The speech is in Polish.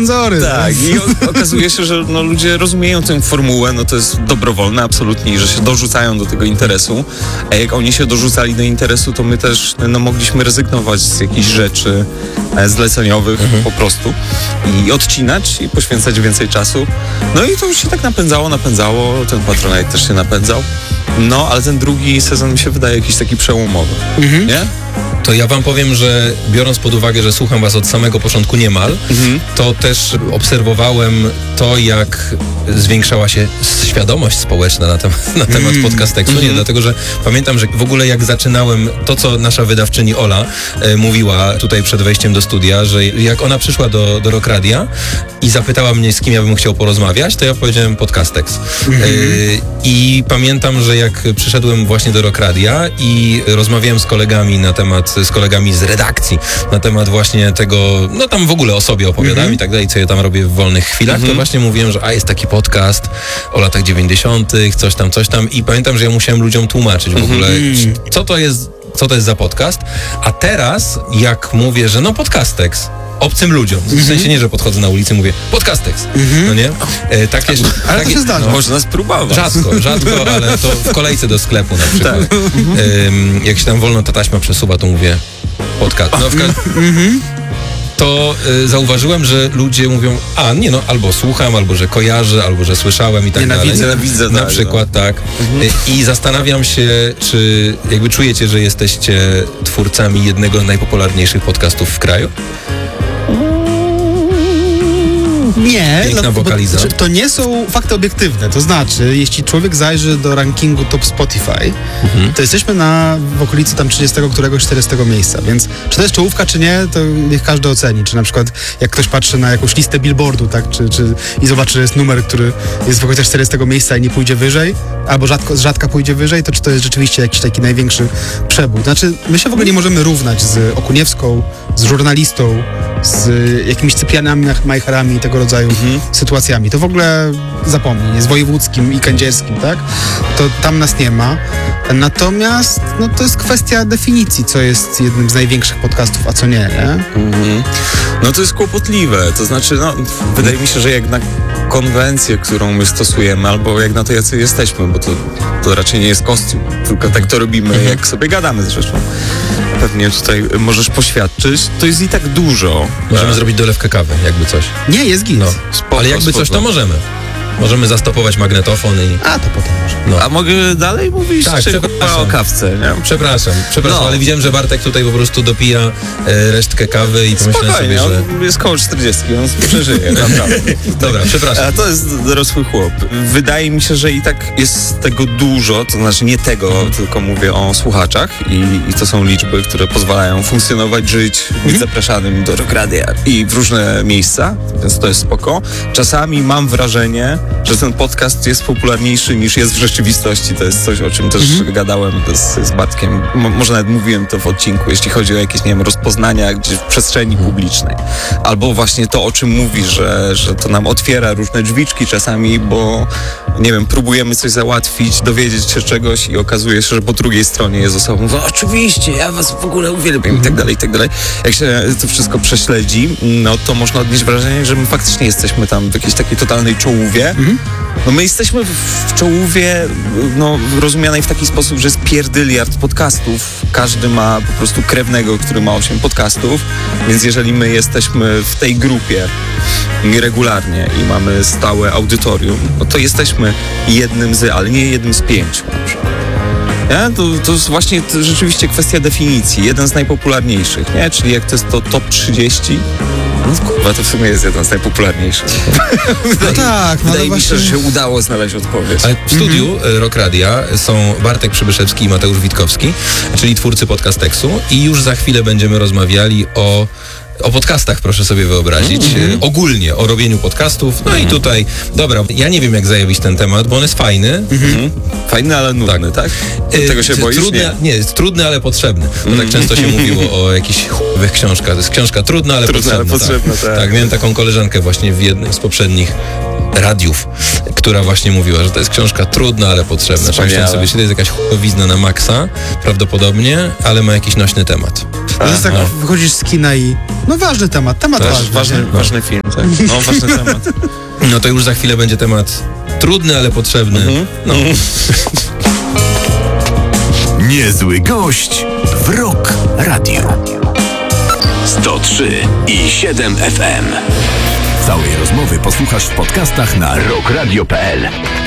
sponsory. Tak, i okazuje się, że no, ludzie rozumieją tę formułę, no to jest dobrowolne absolutnie i że się dorzucają do tego interesu, a jak oni się dorzucali do interesu, to my też no, mogliśmy rezygnować z jakichś rzeczy zleceniowych po prostu i odcinać i poświęcać więcej czasu. No i to już się tak napędzało, ten Patronite też się napędzał. No, ale ten drugi sezon mi się wydaje jakiś taki przełomowy, nie? To ja wam powiem, że biorąc pod uwagę, że słucham was od samego początku niemal, to też obserwowałem to, jak zwiększała się świadomość społeczna na temat podcasteksu. Nie, dlatego, że pamiętam, że w ogóle jak zaczynałem, to co nasza wydawczyni Ola mówiła tutaj przed wejściem do studia, że jak ona przyszła do Rock Radia i zapytała mnie, z kim ja bym chciał porozmawiać, to ja powiedziałem Podcastex. I pamiętam, że jak przyszedłem właśnie do Rock Radia i rozmawiałem z kolegami z redakcji na temat właśnie tego, no tam w ogóle o sobie opowiadałem i tak dalej, co ja tam robię w wolnych chwilach, to właśnie mówiłem, że jest taki podcast o latach 90., coś tam i pamiętam, że ja musiałem ludziom tłumaczyć w ogóle, co to jest za podcast, a teraz jak mówię, że no Podcastex, obcym ludziom. W sensie nie, że podchodzę na ulicy i mówię Podcastex, no nie? Ale to się zdarza. Można spróbować. Rzadko, ale to w kolejce do sklepu na przykład. Jak się tam wolno ta taśma przesuwa, to mówię podcast. No, to zauważyłem, że ludzie mówią, albo słucham, albo że kojarzę, albo że słyszałem i tak dalej. Nienawidzę. Na przykład, tak. I zastanawiam się, czy jakby czujecie, że jesteście twórcami jednego z najpopularniejszych podcastów w kraju? Nie, Piękna wokaliza. To nie są fakty obiektywne. To znaczy, jeśli człowiek zajrzy do rankingu Top Spotify, to jesteśmy w okolicy tam 30 któregoś 40 miejsca, więc czy to jest czołówka, czy nie, to niech każdy oceni. Czy na przykład jak ktoś patrzy na jakąś listę billboardu, tak, i zobaczy, że jest numer, który jest w okolicach 40 miejsca i nie pójdzie wyżej, albo rzadko pójdzie wyżej, to czy to jest rzeczywiście jakiś taki największy przebój. Znaczy, my się w ogóle nie możemy równać z Okuniewską, z żurnalistą, z jakimiś Cyprianami, Majcherami i tego rodzaju sytuacjami. To w ogóle zapomnij, z wojewódzkim i kędzierskim, tak? To tam nas nie ma. Natomiast no, to jest kwestia definicji, co jest jednym z największych podcastów, a co nie? No to jest kłopotliwe. To znaczy, no, wydaje mi się, że jak na konwencję, którą my stosujemy, albo jak na to, jacy jesteśmy, bo to raczej nie jest kostium, tylko tak to robimy, jak sobie gadamy zresztą. Pewnie tutaj możesz poświadczyć, to jest i tak dużo. Możemy zrobić dolewkę kawy, jakby coś. Nie, jest git. Ale jakby coś, to możemy. Możemy zastopować magnetofon i... A, to potem może. No. A mogę dalej mówić? Tak, czy o kawce, nie? Przepraszam, ale widziałem, że Bartek tutaj po prostu dopija resztkę kawy i pomyślałem sobie, że... on jest koło 40, on przeżyje, naprawdę. Dobra, przepraszam. A to jest dorosły chłop. Wydaje mi się, że i tak jest tego dużo, to znaczy nie tego, tylko mówię o słuchaczach i to są liczby, które pozwalają funkcjonować, żyć, być zapraszanym do Rock Radia i w różne miejsca, więc to jest spoko. Czasami mam wrażenie, że ten podcast jest popularniejszy niż jest w rzeczywistości. To jest coś, o czym też gadałem z Bartkiem. Może nawet mówiłem to w odcinku, jeśli chodzi o jakieś, nie wiem, rozpoznania gdzieś w przestrzeni publicznej. Albo właśnie to, o czym mówisz, że to nam otwiera różne drzwiczki czasami, bo, nie wiem, próbujemy coś załatwić, dowiedzieć się czegoś i okazuje się, że po drugiej stronie jest osoba, mówi, oczywiście, ja was w ogóle uwielbiam i tak dalej, i tak dalej. Jak się to wszystko prześledzi, no to można odnieść wrażenie, że my faktycznie jesteśmy tam w jakiejś takiej totalnej czołówie. No my jesteśmy w czołówie, no, rozumianej w taki sposób, że jest pierdyliard podcastów. Każdy ma po prostu krewnego, który ma 8 podcastów, więc jeżeli my jesteśmy w tej grupie regularnie i mamy stałe audytorium, no to jesteśmy jednym ale nie jednym z 5 na przykład. Nie? To jest właśnie rzeczywiście kwestia definicji. Jeden z najpopularniejszych, nie? Czyli jak to jest to top 30, no kurwa, to w sumie jest jeden z najpopularniejszych. Wydaje mi się, że się udało znaleźć odpowiedź. Ale w studiu Rock Radia są Bartek Przybyszewski i Mateusz Witkowski, czyli twórcy Podcasteksu, i już za chwilę będziemy rozmawiali o podcastach, proszę sobie wyobrazić. Ogólnie o robieniu podcastów. No i tutaj, dobra, ja nie wiem, jak zajawić ten temat, bo on jest fajny. Fajny, ale nudny, tak? Tego się boisz? Nie, jest trudny, ale potrzebny. Bo tak często się mówiło o jakichś chujowych książkach. To jest książka trudna, ale potrzebna. Tak. Tak, miałem taką koleżankę właśnie w jednym z poprzednich radiów, która właśnie mówiła, że to jest książka trudna, ale potrzebna. Myślałem sobie, że to jest jakaś chłopowizna na maksa, prawdopodobnie, ale ma jakiś nośny temat. To jest tak, wychodzisz z kina i... No ważny temat Ważny film, tak. No, ważny temat. No to już za chwilę będzie temat trudny, ale potrzebny. No. Niezły gość w Rock Radio. 103,7 FM. Całej rozmowy posłuchasz w podcastach na rockradio.pl.